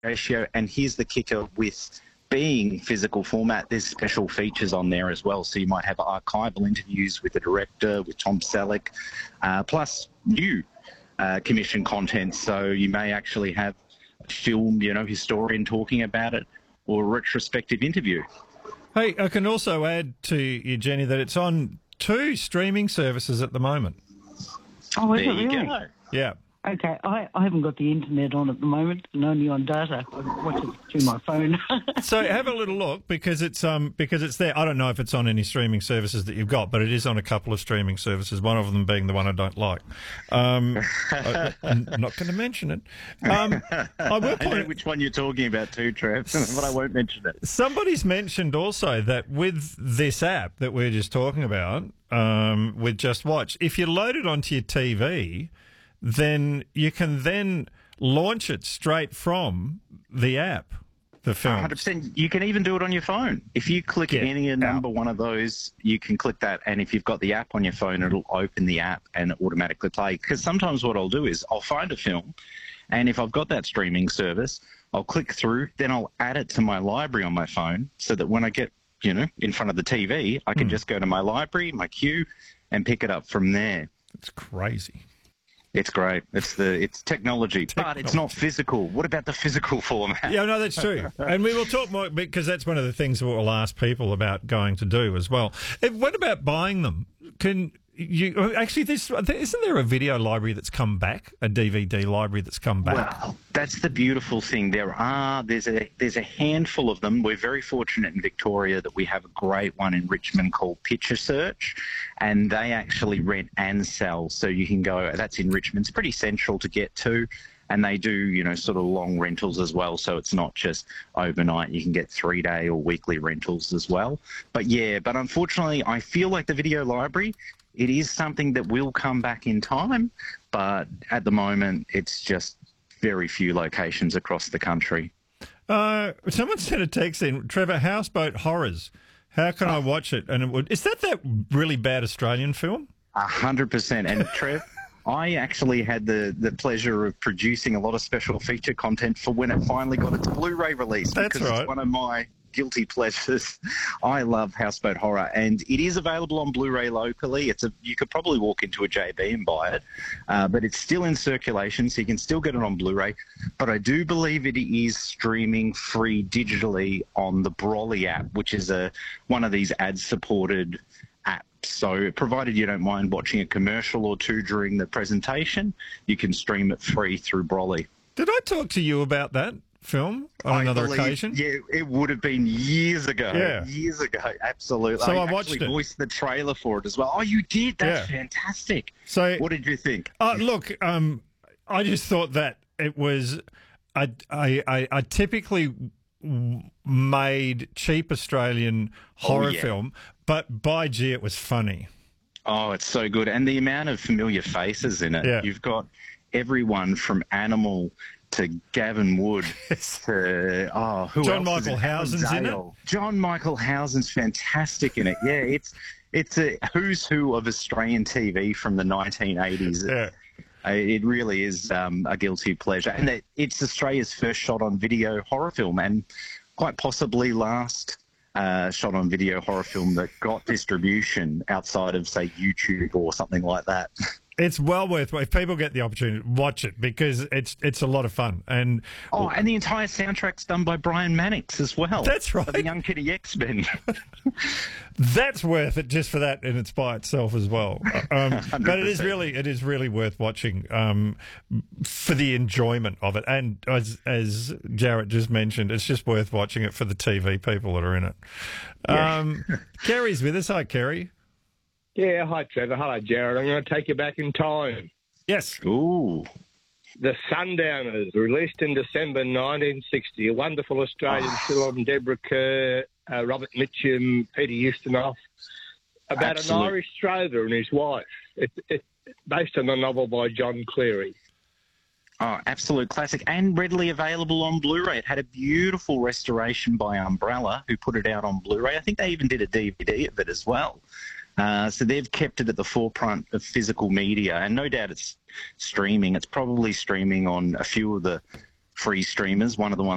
ratio. And here's the kicker with being physical format, there's special features on there as well. So you might have archival interviews with the director, with Tom Selleck, plus new commission content. So you may actually have a film, historian talking about it, or a retrospective interview. Hey, I can also add to you, Jenny, that it's on 2 streaming services at the moment. Oh, is it There you really? go. Yeah. Okay, I haven't got the internet on at the moment, and only on data. I watch it through my phone. So have a little look because it's there. I don't know if it's on any streaming services that you've got, but it is on a couple of streaming services. One of them being the one I don't like. I'm not going to mention it. I know which one you're talking about too, Trev, but I won't mention it. Somebody's mentioned also that with this app that we're just talking about, with Just Watch, if you load it onto your TV, then you can then launch it straight from the app, the film. 100%. You can even do it on your phone. If you click any number one of those, you can click that. And if you've got the app on your phone, it'll open the app and automatically play. Because sometimes what I'll do is I'll find a film, and if I've got that streaming service, I'll click through, then I'll add it to my library on my phone so that when I get, in front of the TV, I can just go to my library, my queue, and pick it up from there. It's crazy. It's great. It's technology, but it's not physical. What about the physical format? Yeah, no, that's true. And we will talk more because that's one of the things that we'll ask people about going to do as well. What about buying them? Can you actually? Isn't there a video library that's come back? A DVD library that's come back? Well, that's the beautiful thing. There's a handful of them. We're very fortunate in Victoria that we have a great one in Richmond called Picture Search, and they actually rent and sell. So you can go. That's in Richmond. It's pretty central to get to. And they do, sort of long rentals as well. So it's not just overnight. You can get 3-day or weekly rentals as well. But unfortunately, I feel like the video library, it is something that will come back in time. But at the moment, it's just very few locations across the country. Someone sent a text in, Trevor, Houseboat Horrors. How can I watch it? And is that really bad Australian film? 100%. And Trev, I actually had the pleasure of producing a lot of special feature content for when it finally got its Blu-ray release. That's because right. It's one of my guilty pleasures. I love Houseboat Horror, and it is available on Blu-ray locally. You could probably walk into a JB and buy it, but it's still in circulation, so you can still get it on Blu-ray. But I do believe it is streaming free digitally on the Brolly app, which is one of these ad-supported apps. So provided you don't mind watching a commercial or two during the presentation, you can stream it free through Brolly. Did I talk to you about that film on another occasion? Yeah, it would have been years ago. Yeah. Years ago, absolutely. So I watched actually it. Voiced the trailer for it as well. Oh, you did? That's fantastic. So what did you think? Look, I just thought that it was I typically made cheap Australian horror film, but by gee, it was funny. Oh, it's so good. And the amount of familiar faces in it. Yeah. You've got everyone from Animal to Gavin Wood to, who John else Michael Housen's in it. John Michael Housen's fantastic in it. Yeah, it's a who's who of Australian TV from the 1980s. Yeah. It really is a guilty pleasure. And it's Australia's first shot-on-video horror film, and quite possibly last shot-on-video horror film that got distribution outside of, say, YouTube or something like that. It's well worth it. If people get the opportunity, watch it because it's a lot of fun. And the entire soundtrack's done by Brian Mannix as well. That's right. Of the Uncanny X-Men. That's worth it just for that, and it's by itself as well. But it is really worth watching for the enjoyment of it. And as Jarrett just mentioned, it's just worth watching it for the TV people that are in it. Yeah. Kerry's with us. Hi, Kerry. Yeah, hi, Trevor. Hello, Jared. I'm going to take you back in time. Yes. Ooh. The Sundowners, released in December 1960, a wonderful Australian film, Deborah Kerr, Robert Mitchum, Peter Ustinov, about an Irish drover and his wife. It's based on a novel by John Cleary. Oh, absolute classic, and readily available on Blu-ray. It had a beautiful restoration by Umbrella, who put it out on Blu-ray. I think they even did a DVD of it as well. So they've kept it at the forefront of physical media, and no doubt it's streaming. It's probably streaming on a few of the free streamers, one of the ones